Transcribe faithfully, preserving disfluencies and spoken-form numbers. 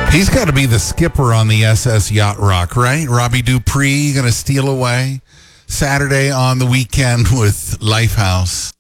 He's got to be the skipper on the S S Yacht Rock, right? Robbie Dupree going to steal away Saturday on the weekend with Lifehouse.